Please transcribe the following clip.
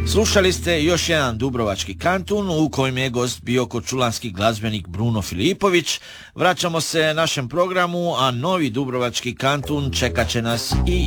Slušali ste još jedan dubrovački kantun u kojem je gost bio korčulanski glazbenik Bruno Filipović. Vraćamo se našem programu, a novi dubrovački kantun čekat će nas i